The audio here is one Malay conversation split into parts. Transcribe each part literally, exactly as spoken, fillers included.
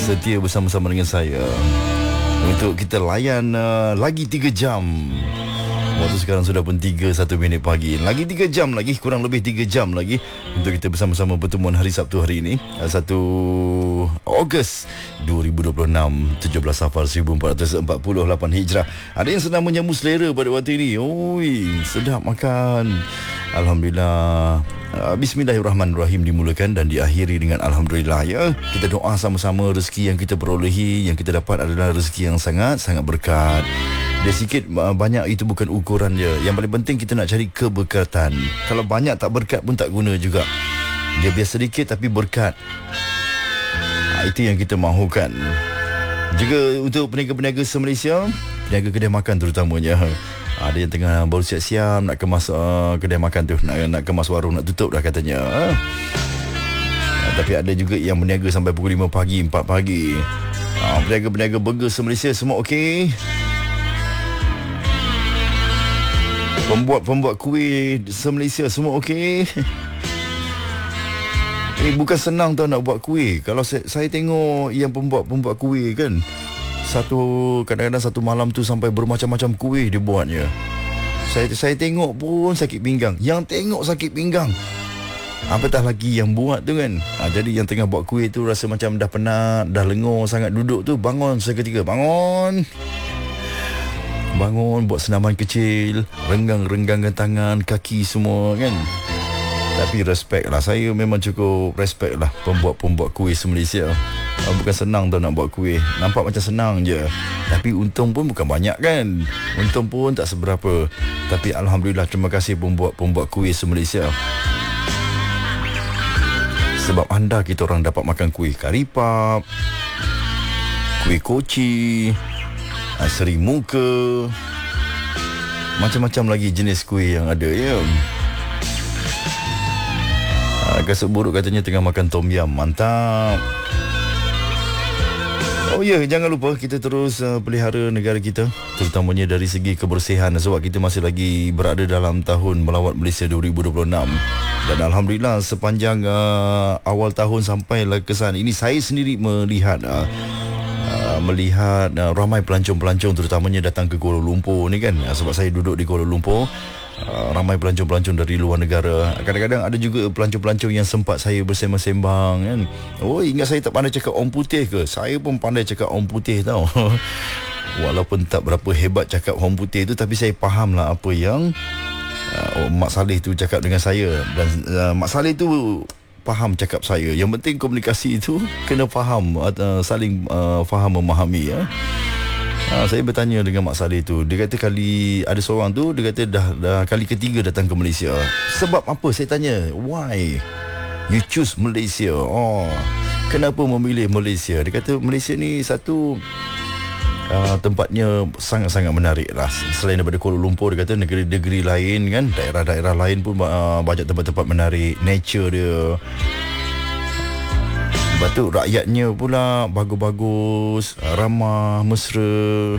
setia bersama-sama dengan saya untuk kita layan uh, lagi tiga jam. Waktu sekarang sudah pun tiga satu minit pagi. Lagi tiga jam lagi, kurang lebih tiga jam lagi untuk kita bersama-sama pertemuan hari Sabtu hari ini, satu Ogos dua ribu dua puluh enam, tujuh belas Safar seribu empat ratus empat puluh lapan Hijrah. Ada yang sedang menyambut selera pada waktu ini. Oi, sedap makan. Alhamdulillah. Bismillahirrahmanirrahim dimulakan dan diakhiri dengan Alhamdulillah, ya. Kita doa sama-sama rezeki yang kita perolehi, yang kita dapat adalah rezeki yang sangat-sangat berkat. Dia sikit banyak itu bukan ukuran dia. Yang paling penting kita nak cari keberkatan. Kalau banyak tak berkat pun tak guna juga. Dia biar sedikit tapi berkat. Ha, itu yang kita mahukan. Juga untuk peniaga-peniaga se-Malaysia, peniaga kedai makan terutamanya, ada yang tengah baru siap-siap nak kemas uh, kedai makan tu, nak, nak kemas warung, nak tutup dah katanya. uh. Uh, Tapi ada juga yang berniaga sampai pukul lima pagi, empat pagi. uh, Peniaga-peniaga burger se-Malaysia semua okey. Pembuat-pembuat kuih se-Malaysia semua okey. Eh, bukan senang tau nak buat kuih. Kalau saya, saya tengok yang pembuat-pembuat kuih kan, Satu kadang-kadang satu malam tu sampai bermacam-macam kuih dia buatnya. Saya saya tengok pun sakit pinggang. Yang tengok sakit pinggang, apatah lagi yang buat tu kan. ha, Jadi yang tengah buat kuih tu rasa macam dah penat, dah lengur sangat duduk tu, bangun seketika. Bangun Bangun, buat senaman kecil, renggang-renggangkan tangan, kaki semua kan. Tapi respect lah, saya memang cukup respect lah pembuat-pembuat kuih se-Malaysia. Bukan senang tau nak buat kuih. Nampak macam senang je, tapi untung pun bukan banyak kan. Untung pun tak seberapa. Tapi Alhamdulillah, terima kasih pembuat-pembuat kuih se-Malaysia. Sebab anda kita orang dapat makan kuih karipap, kuih koci, seri muka, macam-macam lagi jenis kuih yang ada, ya. Kasut buruk katanya tengah makan tom yam. Mantap. Oh ya, yeah, jangan lupa kita terus uh, pelihara negara kita, terutamanya dari segi kebersihan, sebab kita masih lagi berada dalam tahun melawat Malaysia dua ribu dua puluh enam. Dan Alhamdulillah sepanjang uh, awal tahun sampailah ke sana ini, saya sendiri melihat uh, uh, melihat uh, ramai pelancong-pelancong terutamanya datang ke Kuala Lumpur ni kan. uh, Sebab saya duduk di Kuala Lumpur. Uh, ramai pelancong-pelancong dari luar negara. Kadang-kadang ada juga pelancong-pelancong yang sempat saya bersembang-sembang kan. Oh, ingat saya tak pandai cakap orang putih ke? Saya pun pandai cakap orang putih tau. Walaupun tak berapa hebat cakap orang putih tu, tapi saya faham lah apa yang uh, Mak Saleh tu cakap dengan saya. Dan uh, Mak Saleh tu faham cakap saya. Yang penting komunikasi itu kena faham, uh, saling uh, faham memahami, ya. Ha, saya bertanya dengan Mak Saleh tu. Dia kata kali ada seorang tu, dia kata dah, dah kali ketiga datang ke Malaysia. Sebab apa? Saya tanya, why you choose Malaysia? Oh, kenapa memilih Malaysia? Dia kata Malaysia ni satu, uh, tempatnya sangat-sangat menarik lah. Selain daripada Kuala Lumpur, dia kata negeri-negeri lain kan, daerah-daerah lain pun uh, banyak tempat-tempat menarik. Nature dia, lepas tu rakyatnya pula bagus-bagus, ramah, mesra.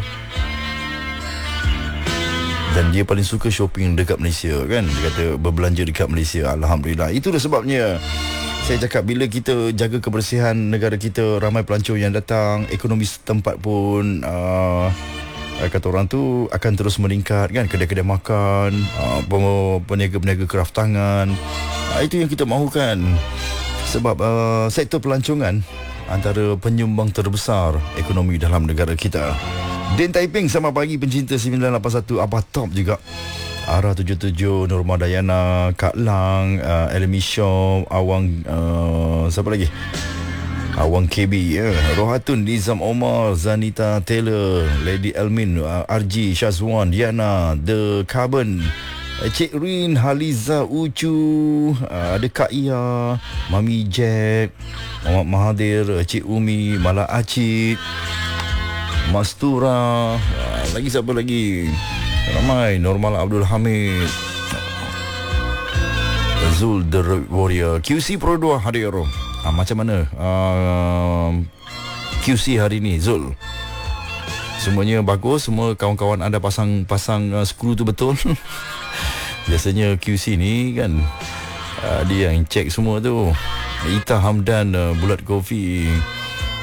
Dan dia paling suka shopping dekat Malaysia kan. Dia kata berbelanja dekat Malaysia. Alhamdulillah. Itulah sebabnya saya cakap, bila kita jaga kebersihan negara kita, ramai pelancong yang datang, ekonomi setempat pun uh, kata orang tu akan terus meningkat kan. Kedai-kedai makan, uh, peniaga-peniaga kraft tangan, uh, itu yang kita mahukan. Sebab uh, sektor pelancongan antara penyumbang terbesar ekonomi dalam negara kita. Din Taiping, selamat pagi pencinta sembilan lapan satu. Abah Top juga, Ara tujuh tujuh, Norma Dayana, Kak Lang, uh, Elmi Shop, Awang, uh, siapa lagi? Awang K B, ya. Rohatun, Nizam Omar, Zanita Taylor, Lady Elmin, uh, R G, Syazwan, Diana, The Carbon, Cik Rin, Haliza Ucu, uh, ada Kak Ia, Mami Jack, Muhammad Mahathir, Cik Umi, Mala Acid, Mastura, uh, lagi siapa lagi? Ramai. Normal Abdul Hamid, Zul The Warrior, Q C Pro dua hadir. uh, Macam mana uh, Q C hari ni, Zul? Semuanya bagus? Semua kawan-kawan anda pasang-pasang uh, skru tu betul? Biasanya Q C ni kan, uh, dia yang check semua tu. Ita Hamdan, uh, Bulat Kopi,